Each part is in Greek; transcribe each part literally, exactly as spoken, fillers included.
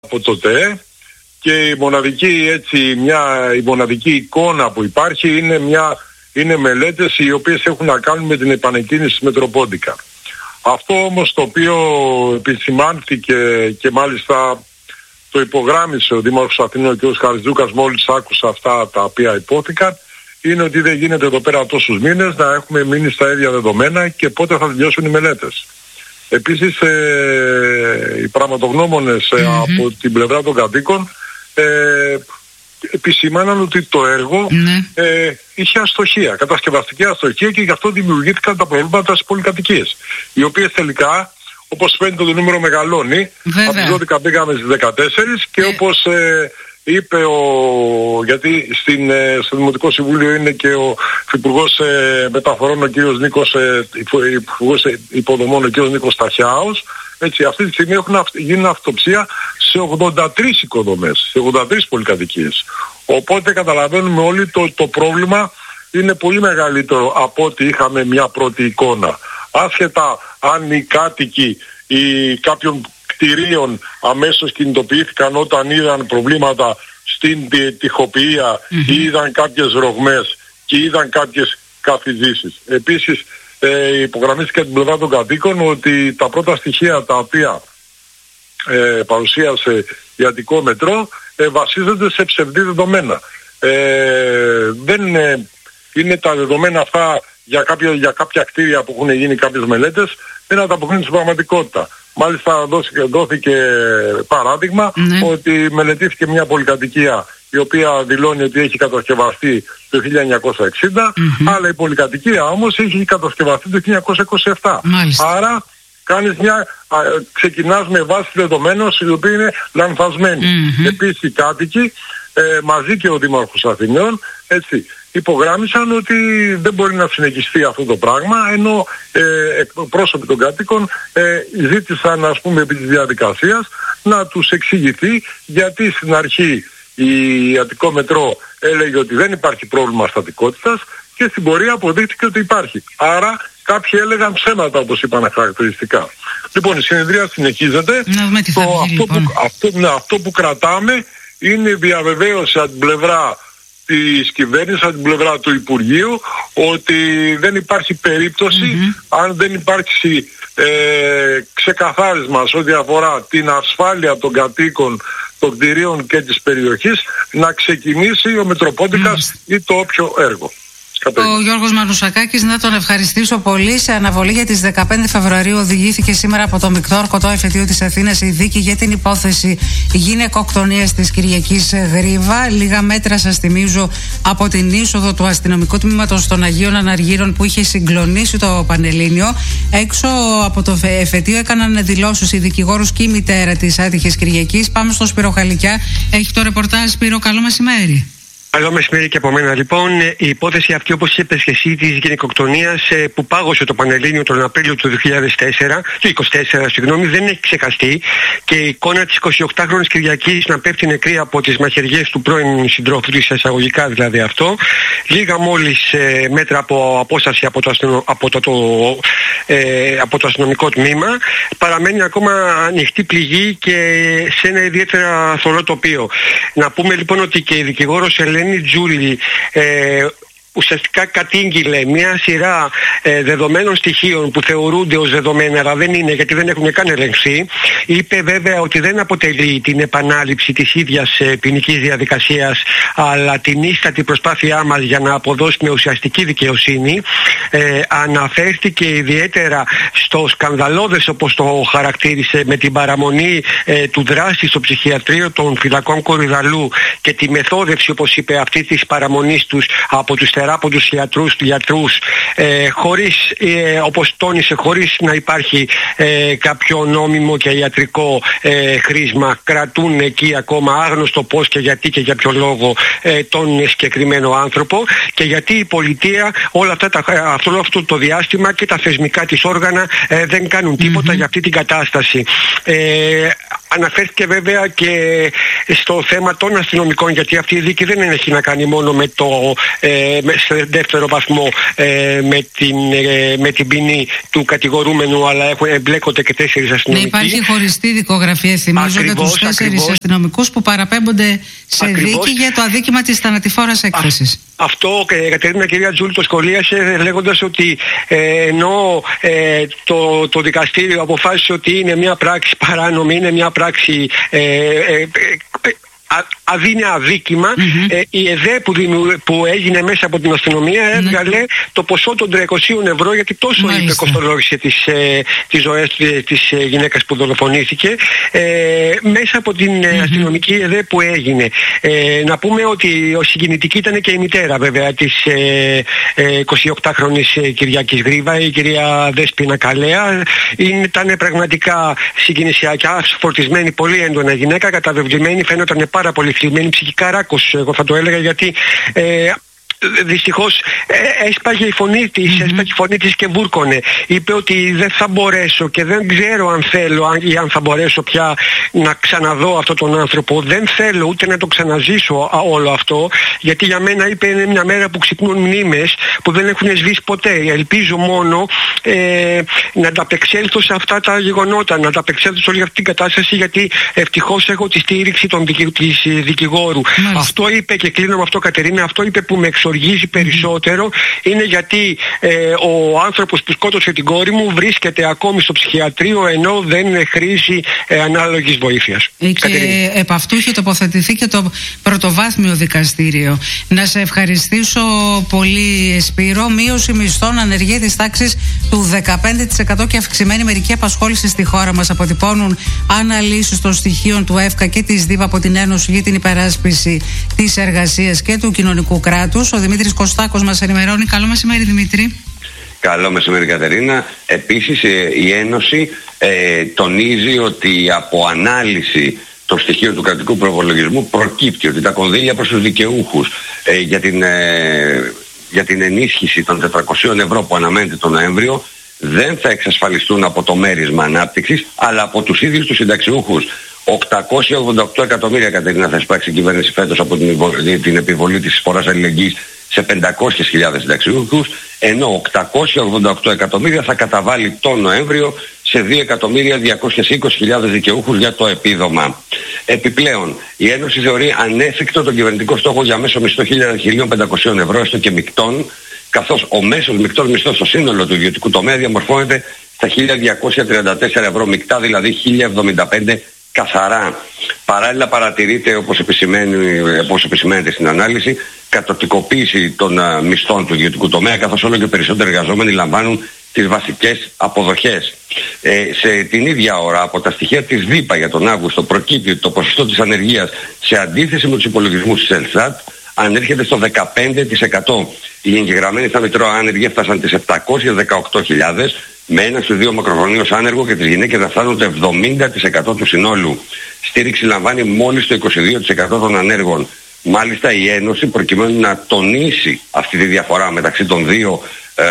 από το ΤΕΕ και η μοναδική, έτσι, μια, η μοναδική εικόνα που υπάρχει είναι, μια, είναι μελέτες οι οποίες έχουν να κάνουν με την επανεκκίνηση της Μετροπόντικα. Αυτό όμως το οποίο επισημάνθηκε και μάλιστα το υπογράμμισε ο Δήμαρχος Αθηνών και ο Χαριτζούκας μόλις άκουσα αυτά τα οποία υπόθηκαν, είναι ότι δεν γίνεται εδώ πέρα τόσους μήνες να έχουμε μείνει στα ίδια δεδομένα και πότε θα τελειώσουν οι μελέτες. Επίσης ε, οι πραγματογνώμονες ε, mm-hmm. από την πλευρά των κατοίκων ε, επισήμαναν ότι το έργο mm-hmm. ε, είχε αστοχία, κατασκευαστική αστοχία και γι' αυτό δημιουργήθηκαν τα προβλήματα στις πολυκατοικίες, οι οποίες τελικά, όπως φαίνεται, το νούμερο μεγαλώνει. Βέβαια. Από τις δώδεκα πήγαμε στις δεκατέσσερις και ε. όπως ε, είπε ο... γιατί στην, ε, στο Δημοτικό Συμβούλιο είναι και ο Υπουργός ε, Μεταφορών ο κύριος Νίκος, ε, Υπουργός Υποδομών ο κύριος Νίκος Ταχιάος, έτσι, αυτή τη στιγμή έχουν αυ... γίνει αυτοψία σε ογδόντα τρεις οικοδομές, σε ογδόντα τρεις πολυκατοικίες. Οπότε καταλαβαίνουμε όλοι το, το πρόβλημα είναι πολύ μεγαλύτερο από ό,τι είχαμε μια πρώτη εικόνα. Άσχετα αν οι κάτοικοι ή κάποιων κτηρίων αμέσως κινητοποιήθηκαν όταν είδαν προβλήματα στην τοιχοποιία mm-hmm. ή είδαν κάποιες ρογμές και είδαν κάποιες καθυζήσεις. Επίσης ε, υπογραμμίστηκε από την πλευρά των κατοίκων ότι τα πρώτα στοιχεία τα οποία ε, παρουσίασε η Αττικό Μετρό ε, βασίζονται σε ψευδή δεδομένα. Ε, δεν είναι, είναι τα δεδομένα αυτά για κάποια, για κάποια κτίρια που έχουν γίνει κάποιες μελέτες, δεν ανταποκρίνουν στην πραγματικότητα. Μάλιστα δόθηκε, δόθηκε παράδειγμα mm-hmm. ότι μελετήθηκε μια πολυκατοικία η οποία δηλώνει ότι έχει κατασκευαστεί το χίλια εννιακόσια εξήντα, mm-hmm. αλλά η πολυκατοικία όμως έχει κατασκευαστεί το χίλια εννιακόσια είκοσι επτά. Μάλιστα. Άρα κάνεις μια, α, ξεκινάς με βάση δεδομένων οι οποίοι είναι λανθασμένοι. Mm-hmm. Επίσης οι κάτοικοι ε, μαζί και ο Δήμαρχος Αθηνών, έτσι, υπογράμμισαν ότι δεν μπορεί να συνεχιστεί αυτό το πράγμα, ενώ ε, εκπρόσωποι των κατοίκων ε, ζήτησαν, ας πούμε, επί της διαδικασίας να τους εξηγηθεί γιατί στην αρχή η Αττικό Μετρό έλεγε ότι δεν υπάρχει πρόβλημα στατικότητας και στην πορεία αποδείχθηκε ότι υπάρχει. Άρα κάποιοι έλεγαν ψέματα, όπως είπαν χαρακτηριστικά. Λοιπόν, η συνεδρία συνεχίζεται. Το, αυτό, λοιπόν. που, αυτό, ναι, αυτό που κρατάμε είναι η διαβεβαίωση από την πλευρά της κυβέρνησης, από την πλευρά του Υπουργείου, ότι δεν υπάρχει περίπτωση, mm-hmm. αν δεν υπάρξει ε, ξεκαθάρισμα σε ό,τι αφορά την ασφάλεια των κατοίκων, των κτηρίων και της περιοχής, να ξεκινήσει ο Μετροπόντικας mm-hmm. ή το όποιο έργο. Ο Γιώργος Μανουσακάκης, να τον ευχαριστήσω πολύ. Σε αναβολή για τις δεκαπέντε Φεβρουαρίου οδηγήθηκε σήμερα από το Μεικτό Ορκωτό Εφετείο της Αθήνας η δίκη για την υπόθεση γυναικοκτονίας της Κυριακής Γρίβα. Λίγα μέτρα, σας θυμίζω, από την είσοδο του αστυνομικού τμήματος των Αγίων Αναργύρων που είχε συγκλονίσει το Πανελλήνιο. Έξω από το εφετείο έκαναν δηλώσεις οι δικηγόρους και η μητέρα της άτυχης Κυριακής. Πάμε στο Σπύρο Χαλικιά. Έχει το ρεπορτάζ. Σπύρο, καλό μεσημέρι. Καλό μεσημέρι και από μένα. Λοιπόν, η υπόθεση αυτή, όπως είπες και εσύ, της γυναικοκτονίας που πάγωσε το Πανελλήνιο τον Απρίλιο του δύο χιλιάδες τέσσερα, του είκοσι τέσσερα, συγγνώμη, δεν έχει ξεχαστεί, και η εικόνα της εικοσιοκτάχρονης Κυριακής να πέφτει νεκρή από τις μαχαιριές του πρώην συντρόφου της, εισαγωγικά δηλαδή αυτό, λίγα μόλις ε, μέτρα από απόσταση από το, αστυνο, από, το, το, ε, από το αστυνομικό τμήμα, παραμένει ακόμα ανοιχτή πληγή και σε ένα ιδιαίτερα θολό τοπίο. Να πούμε λοιπόν ότι και η δικηγόρος Ελένη Τζούλη ε, ουσιαστικά κατήγγειλε μια σειρά ε, δεδομένων στοιχείων που θεωρούνται ως δεδομένα, αλλά δεν είναι, γιατί δεν έχουν καν ελεγχθεί. Είπε βέβαια ότι δεν αποτελεί την επανάληψη της ίδιας ε, ποινικής διαδικασίας, αλλά την ίστατη προσπάθειά μας για να αποδώσουμε ουσιαστική δικαιοσύνη. Ε, αναφέρθηκε ιδιαίτερα στο σκανδαλώδες, όπως το χαρακτήρισε, με την παραμονή ε, του δράστη στο ψυχιατρίο των φυλακών Κορυδαλού και τη μεθόδευση, όπως είπε, αυτή της παραμονής τους από τους θεράποντους ιατρούς, γιατρούς, ε, χωρίς, ε, όπως τόνισε, χωρίς να υπάρχει ε, κάποιο νόμιμο και ιατρικό ε, χρήσμα. Κρατούν εκεί ακόμα άγνωστο πώς και γιατί και για ποιο λόγο ε, τον συγκεκριμένο άνθρωπο, και γιατί η πολιτεία όλα αυτά τα, αυτό, αυτό το διάστημα και τα θεσμικά της όργανα ε, δεν κάνουν τίποτα mm-hmm. για αυτή την κατάσταση. Ε, Αναφέρθηκε βέβαια και στο θέμα των αστυνομικών, γιατί αυτή η δίκη δεν έχει να κάνει μόνο με, το, ε, με σε δεύτερο βαθμό ε, με, την, ε, με την ποινή του κατηγορούμενου, αλλά έχουν, εμπλέκονται και τέσσερις αστυνομικοί. Ναι, υπάρχει χωριστή δικογραφία, θυμίζω, για τους τέσσερις αστυνομικούς που παραπέμπονται σε ακριβώς. δίκη για το αδίκημα της θανατηφόρας έκθεσης. Αυτό, Κατερίνα, κυρία Τζούλη το σχολίασε λέγοντας ότι ε, ενώ ε, το, το δικαστήριο αποφάσισε ότι είναι μια πράξη παράνομη, είναι μια πράξη ε, ε, ε, αδύνε αδίκημα, mm-hmm. ε, η ΕΔΕ που, που έγινε μέσα από την αστυνομία έβγαλε mm-hmm. το ποσό των τριακοσίων ευρώ, γιατί τόσο είπε κοστολόγησε τις, ε, τις ζωές της ε, γυναίκας που δολοφονήθηκε, ε, μέσα από την mm-hmm. αστυνομική ΕΔΕ που έγινε. Ε, να πούμε ότι ο συγκινητική ήταν και η μητέρα βέβαια της ε, ε, εικοσιοκτάχρονης Κυριακής Γρίβα, η κυρία Δέσποινα Καλέα. Ήταν πραγματικά συγκινησιακά φορτισμένη, πολύ έντονα γυναίκα, καταβεβλημένη, φαίνονταν πάρα πολύ θλιμμένη, ψυχικά ράκος, εγώ θα το έλεγα, γιατί ε, δυστυχώς ε, έσπαγε η φωνή της, mm-hmm. έσπαγε η φωνή της και βούρκωνε. Είπε ότι δεν θα μπορέσω και δεν ξέρω αν θέλω αν, ή αν θα μπορέσω πια να ξαναδώ αυτόν τον άνθρωπο. Δεν θέλω ούτε να το ξαναζήσω α, όλο αυτό, γιατί για μένα, είπε, είναι μια μέρα που ξυπνούν μνήμες που δεν έχουν σβήσει ποτέ. Ελπίζω μόνο ε, να ανταπεξέλθω σε αυτά τα γεγονότα, να ανταπεξέλθω σε όλη αυτή την κατάσταση, γιατί ευτυχώς έχω τη στήριξη των δικη, της δικηγόρου. Mm-hmm. Αυτό είπε, και κλείνω με αυτό, Κατερίνα, αυτό είπε που με εξοργίζει περισσότερο, είναι γιατί ε, ο άνθρωπος που σκότωσε την κόρη μου βρίσκεται ακόμη στο ψυχιατρίο, ενώ δεν χρήζει ε, ανάλογης βοήθειας. Και Κατερίνα, επ' αυτού είχε τοποθετηθεί και το πρωτοβάθμιο δικαστήριο. Να σε ευχαριστήσω πολύ, Σπύρο. Μείωση μισθών, ανεργία της τάξης του δεκαπέντε τοις εκατό και αυξημένη μερική απασχόληση στη χώρα μας, αποτυπώνουν αναλύσεις των στοιχείων του ΕΦΚΑ και της ΔΥΠ από την Ένωση για την Υπεράσπιση της Εργασίας και του Κοινωνικού Κράτους. Ο Δημήτρης Κωστάκος μας ενημερώνει. Καλό μεσημέρι, Δημήτρη. Καλό μεσημέρι, Κατερίνα. Επίσης, η Ένωση ε, τονίζει ότι από ανάλυση των στοιχείων του κρατικού προπολογισμού προκύπτει ότι τα κονδύλια προς τους δικαιούχους ε, για, την, ε, για την ενίσχυση των τετρακοσίων ευρώ που αναμένεται τον Νοέμβριο δεν θα εξασφαλιστούν από το μέρισμα ανάπτυξης, αλλά από τους ίδιους τους συνταξιούχους. οκτακόσια ογδόντα οκτώ εκατομμύρια, Κατερίνα, θα σπάξει η κυβέρνηση φέτος από την, την επιβολή της εισφοράς αλληλεγγύης σε πεντακόσιες χιλιάδες συνταξιούχους, ενώ οκτακόσια ογδόντα οκτώ εκατομμύρια θα καταβάλει τον Νοέμβριο σε δύο εκατομμύρια διακόσιες είκοσι χιλιάδες δικαιούχους για το επίδομα. Επιπλέον, η Ένωση θεωρεί ανέφικτο τον κυβερνητικό στόχο για μέσο μισθό χίλια πεντακόσια ευρώ, έστω και μεικτών, καθώς ο μέσος μεικτός μισθός στο σύνολο του ιδιωτικού τομέα διαμορφώνεται στα χίλια διακόσια τριάντα τέσσερα ευρώ μεικτά, δηλαδή χίλια εβδομήντα πέντε καθαρά. Παράλληλα παρατηρείται, όπως επισημαίνεται στην ανάλυση, κατωτικοποίηση των uh, μισθών του ιδιωτικού τομέα, καθώς όλο και περισσότεροι εργαζόμενοι λαμβάνουν τις βασικές αποδοχές. Ε, σε την ίδια ώρα, από τα στοιχεία της ΔΥΠΑ για τον Αύγουστο προκύπτει ότι το ποσοστό της ανεργίας, σε αντίθεση με τους υπολογισμούς της Ελστάτ, ανέρχεται στο δεκαπέντε τοις εκατό. Οι εγγεγραμμένοι στα μητρώα άνεργοι έφτασαν τις επτακόσιες δεκαοκτώ χιλιάδες, με ένα στους δύο μακροχρονίους άνεργο, και τις γυναίκες να φτάνουν το εβδομήντα τοις εκατό του συνόλου. Στήριξη λαμβάνει μόλις το είκοσι δύο τοις εκατό των ανέργων. Μάλιστα, η Ένωση, προκειμένου να τονίσει αυτή τη διαφορά μεταξύ των δύο ε,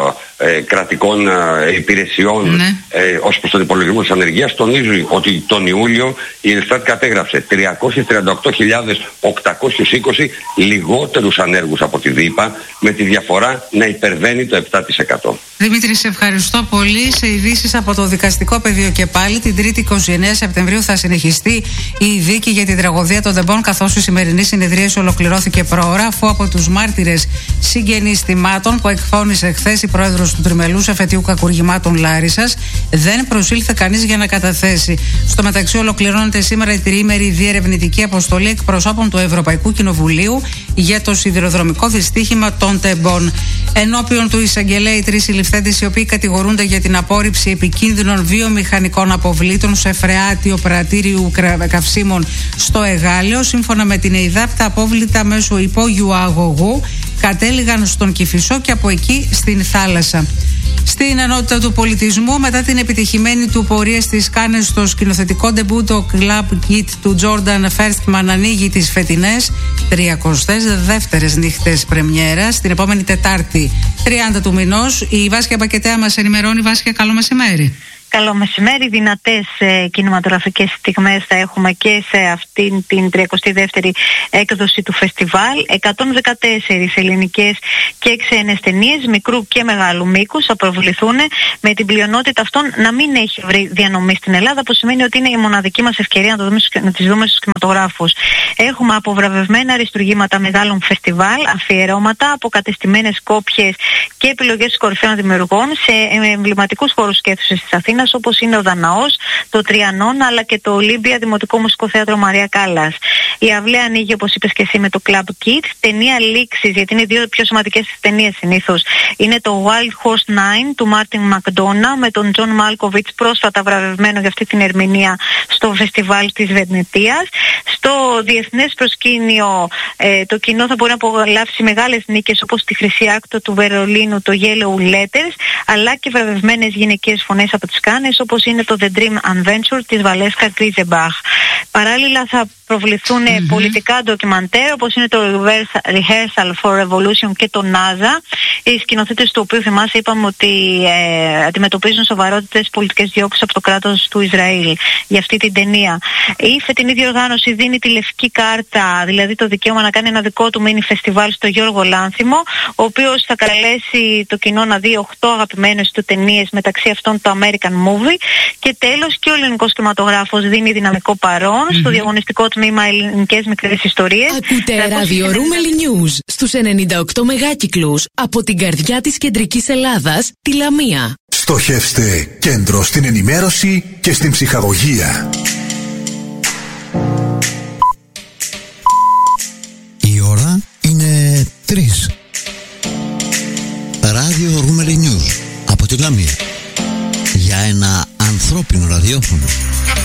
ε, κρατικών ε, υπηρεσιών, ναι, ε, ως προς τον υπολογισμό της ανεργίας, τονίζει ότι τον Ιούλιο η Ελστάτ κατέγραψε τριακόσιες τριάντα οκτώ χιλιάδες οκτακόσιους είκοσι λιγότερους ανέργους από τη ΔΥΠΑ, με τη διαφορά να υπερβαίνει το επτά τοις εκατό. Δημήτρη, σε ευχαριστώ πολύ. Σε ειδήσεις από το δικαστικό πεδίο και πάλι, την Τρίτη είκοσι εννέα Σεπτεμβρίου θα συνεχιστεί η δίκη για την τραγωδία των Τεμπών, καθώς η σημερινή συνεδρίαση ολοκληρώθηκε προώρα, αφού από τους μάρτυρες συγγενείς θυμάτων που εκφώνησε χθες η πρόεδρος του Τριμελούς Εφετείου Κακουργημάτων Λάρισσας, δεν προσήλθε κανείς για να καταθέσει. Στο μεταξύ, ολοκληρώνεται σήμερα η τριήμερη διερευνητική αποστολή εκπροσώπων του Ευρωπαϊκού Κοινοβουλίου για το σιδηροδρομικό δυστύχημα των Τεμπών. Ενώπιον του εισαγγελέα, οι τρεις συλληφθέντες, οι οποίοι κατηγορούνται για την απόρριψη επικίνδυνων βιομηχανικών αποβλήτων σε φρεάτιο πρατήριου καυσίμων στο Εγάλεο. Σύμφωνα με την ΕΙΔΑΠ, τα απόβλητα μέσω υπόγειου αγωγού κατέληγαν στον Κηφισό και από εκεί στην θάλασσα. Στην ενότητα του πολιτισμού, μετά την επιτυχημένη του πορεία στις Κάνες στο σκηνοθετικό ντεμπού, το Club Kit του Jordan Firstman ανοίγει τις φετινές τριακοστές δεύτερες νύχτες πρεμιέρας την επόμενη Τετάρτη τριάντα του μηνός. Η Βάσκια Μπακετέα μας ενημερώνει. Βάσκια, καλό μεσημέρι. Καλό μεσημέρι. Δυνατές ε, κινηματογραφικές στιγμές θα έχουμε και σε αυτήν την τριακοστή δεύτερη έκδοση του φεστιβάλ. εκατόν δεκατέσσερις ελληνικές και ξένες ταινίες μικρού και μεγάλου μήκους θα προβληθούν, με την πλειονότητα αυτών να μην έχει βρει διανομή στην Ελλάδα, που σημαίνει ότι είναι η μοναδική μας ευκαιρία να, το δούμε, να τις δούμε στους κινηματογράφους. Έχουμε αποβραβευμένα αριστουργήματα μεγάλων φεστιβάλ, αφιερώματα, αποκατεστημένες κόπιες και επιλογές κορυφαίων δημιουργών σε εμβληματικούς χώρους και αίθουσες της Αθήνας, όπως είναι ο Δαναός, το Τριανόν αλλά και το Ολύμπια Δημοτικό Μουσικό Θέατρο Μαρία Κάλλας. Η αυλαία ανοίγει, όπως είπες και εσύ, με το Club Kids. Ταινία λήξης, γιατί είναι δύο πιο σημαντικές ταινίες συνήθως, είναι το Wild Horse Nine του Μάρτιν Μακντόνα με τον Τζον Μάλκοβιτς, πρόσφατα βραβευμένο για αυτή την ερμηνεία στο φεστιβάλ της Βενετίας. Στο διεθνές προσκήνιο ε, το κοινό θα μπορεί να απολαύσει μεγάλες νίκες όπως τη Χρυσή Άκτο του Βερολίνου, το Yellow Letters, αλλά και βραβευμένες γυναικείες φωνές από τις Κάνες, όπως είναι το The Dream Adventure της Βαλέσκα Γκρίζεμπαχ. Παράλληλα θα προβληθούν mm-hmm. πολιτικά ντοκιμαντέρ, όπως είναι το Rehearsal for Revolution και το NASA. Οι σκηνοθέτες του οποίου, θυμάσαι, είπαμε ότι ε, αντιμετωπίζουν σοβαρότητες πολιτικές διώξεις από το κράτος του Ισραήλ για αυτή την ταινία. Η φετινή διοργάνωση δίνει τη λευκή κάρτα, δηλαδή το δικαίωμα να κάνει ένα δικό του μίνι φεστιβάλ στο Γιώργο Λάνθιμο, ο οποίος θα καλέσει το κοινό να δει οκτώ αγαπημένες του ταινίες, μεταξύ αυτών το American Movie. Και τέλος, και ο ελληνικός κινηματογράφος δίνει δυναμικό παρόν mm-hmm. στο διαγωνιστικό τμήμα Ελληνικές Μικρές Ιστορίες. Ακούτε ράδιο Ρούμελι News στους ενενήντα οκτώ μεγάκυκλους από την καρδιά της κεντρικής Ελλάδας, τη Λαμία. Στοχεύστε κέντρο στην ενημέρωση και στην ψυχαγωγία. Η ώρα είναι τρεις. Ράδιο Ρούμελι News από τη Λαμία. Για ένα ανθρώπινο ραδιόφωνο.